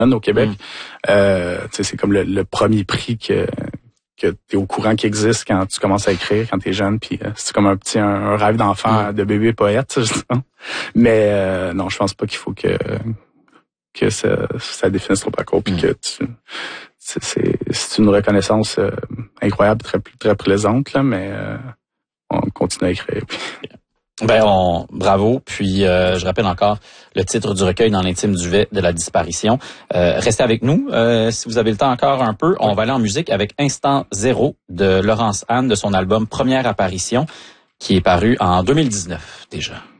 au Québec. C'est comme le premier prix que t'es au courant qu'il existe quand tu commences à écrire, quand t'es jeune, puis c'est comme un rêve d'enfant, de bébé poète, justement. Mais non, je pense pas qu'il faut que ça définisse ton parcours, puis que c'est une reconnaissance incroyable, très très plaisante, là, mais on continue à écrire. Puis. Bravo. Puis je rappelle encore le titre du recueil Dans l'intime duvet de la disparition. Restez avec nous. Si vous avez le temps encore un peu, on va aller en musique avec Instant Zéro de Laurence Anne de son album Première apparition qui est paru en 2019 déjà.